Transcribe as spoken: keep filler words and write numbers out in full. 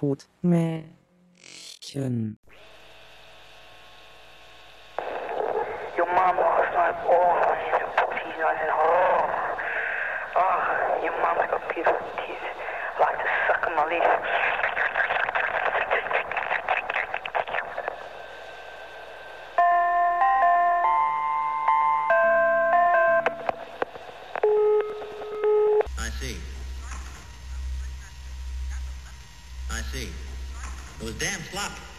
Todmädchen. Your mum last night, oh, she's she's nice and oh, oh, your mum's got beautiful teeth. I like to suck on my lips. I see. I see. It was damn sloppy.